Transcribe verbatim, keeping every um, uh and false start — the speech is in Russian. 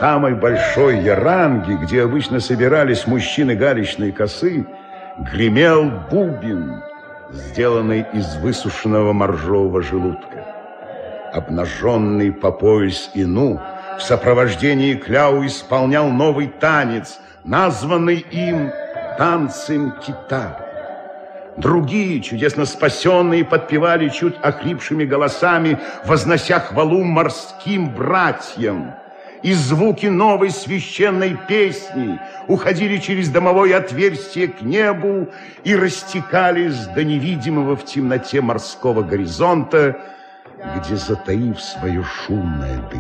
самой большой яранге, где обычно собирались мужчины галечной косы, гремел бубен, сделанный из высушенного моржового желудка. Обнаженный по пояс Ину в сопровождении Кляу исполнял новый танец, названный им танцем кита. Другие, чудесно спасенные, подпевали чуть охрипшими голосами, вознося хвалу морским братьям. И звуки новой священной песни уходили через домовое отверстие к небу и растекались до невидимого в темноте морского горизонта, где, затаив свое шумное дыхание,